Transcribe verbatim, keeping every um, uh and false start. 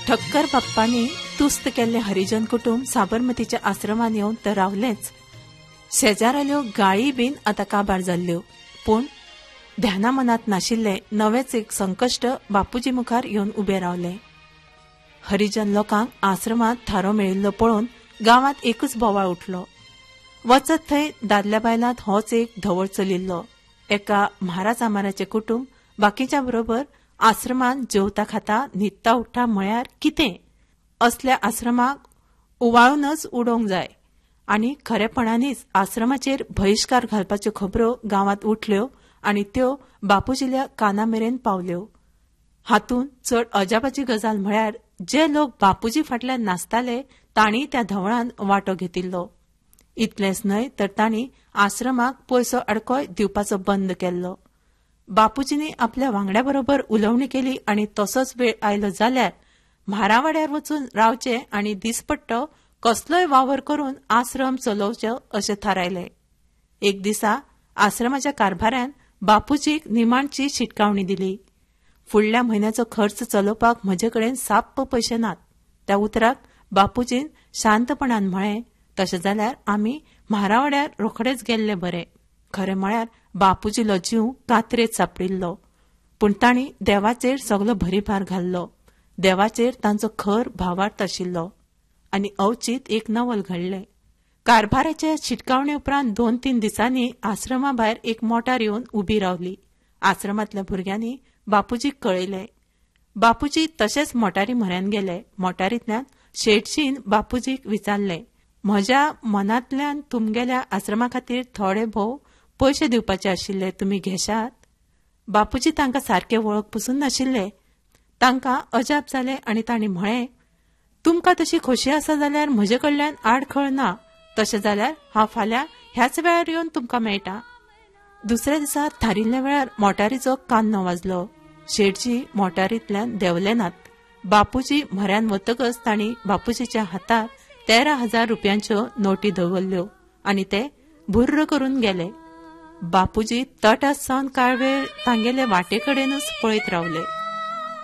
ठक्कर बाप्पांनी तुस्त केल्ले हरिजन कुटुंब साबरमतीच्या आश्रमात येवन तर रावलेच. शेजाराल्यो गायी बीन आता काबार जाल्ल्यो. पूण ध्याना मनात नाशिल्ले नवेच एक संकश्ट बापूजी मुखार येवन उबे रावले. हरिजन लोकांक आश्रमात थारो मेळिल्लो पळोवन गांवांत एकूच बोवाळ उठलो. वचत थंय दादल्या बायलांत होच एक धवळ चलिल्लो. एका म्हाराज आमाराचे कुटुंब बाकीच्या बरोबर आश्रमांत जेवता खाता न्हिदता उठता म्हळ्यार कितें? असल्या आश्रमाक उवाळूनच उडोवंक जाय. आनी खरेपणांनीच आश्रमाचेर बहिश्कार घालपाच्यो खबरो गांवांत उठल्यो आनी त्यो बापूजील्या काना मेरेन पावल्यो. हातूंत चड अजापाची गजाल म्हळ्यार जे लोक बापूजी फाटल्यान नाचताले तांणी त्या धवळांत वांटो घेतिल्लो. इतलेंच न्हय तर तांणी आश्रमाक पयसो आडकोय दिवपाचो बंद केल्लो. बापूजींनी आपल्या वांगड्या बरोबर उलोवणी केली आनी तसोच वेळ आयलो जाल्यार म्हारावाड्यार वचून रावचे आनी दिसपट्टो कसलोय वावर करून आश्रम चलोवचो अशें थारायलें. एक दिसा आश्रमाच्या कारभाऱ्यान बापूजीक निमाणची शिटकावणी दिली. फुडल्या म्हयन्याचो खर्च चलोवपाक म्हजे कडेन साप्प पयशे नात. त्या उतराक बापूजीन शांतपणान म्हळें, तशें जाल्यार आमी म्हारावाड्यार रोखडेच गेल्ले बरे. खरें म्हळ्यार बापूजीलो जीव कात्रेत सापडिल्लो. पूण तांणी देवाचेर सगलो भरीभार घाल्लो. देवाचेर तांचो खर भावार्थ आशिल्लो. आनी अवचीत एक नवल घडलें. कारभाराच्या शिटकावणे उपरांत दोन तीन दिसांनी आश्रमा भायर एक मोटार येवन उबी रावली. आश्रमांतल्या भुरग्यांनी बापूजीक कळयलें. बापूजी तशेंच मोटारी म्हऱ्यान गेले. मोटारींतल्यान शेटजीन बापूजीक विचारलें, म्हज्या मनांतल्यान तुमगेल्या आश्रमा खातीर थोडे भोव पयशे दिवपाचे आशिल्ले, तुमी घेशात? बापूजी तांकां सारके वळख पसून नाशिल्ले. तांकां अजाप जालें आनी तांणी म्हळें, तुमकां तशी खोशी आसा जाल्यार म्हजे कडल्यान आडखळ ना. तशें जाल्यार हांव फाल्यां ह्याच वेळार येवन तुमकां मेळटा. दुसऱ्या दिसा थारिल्ल्या वेळार मोटारीचो कान्नो वाजलो. शेटजी मोटारींतल्यान देंवले नात. बापूजी म्हऱ्यान वतकच तांणी बापूजीच्या हाताक तेरा हजार रुपयांच्यो नोटी दवरल्यो आनी ते भुर्र करून गेले. बापूजी तट आसावन कांय वेळ तांगेले वाटेकडेनच पळयत रावले.